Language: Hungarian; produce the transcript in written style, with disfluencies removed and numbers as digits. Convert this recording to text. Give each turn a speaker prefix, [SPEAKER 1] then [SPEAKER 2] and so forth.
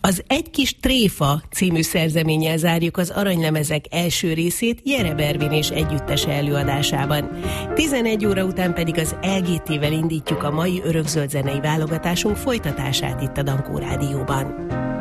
[SPEAKER 1] Az Egy kis tréfa című szerzeménnyel zárjuk az Aranylemezek első részét Jere Bervin és együttese előadásában. 11 óra után pedig az LGT-vel indítjuk a mai örökzöld zenei válogatásunk folytatását itt a Dankó Rádióban.